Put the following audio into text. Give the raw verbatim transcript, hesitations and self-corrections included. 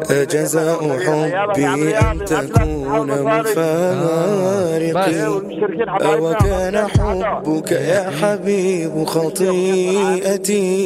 أجزاء حبي أن تكون مفارقي، أو كان حبك يا حبيب خطيئتي؟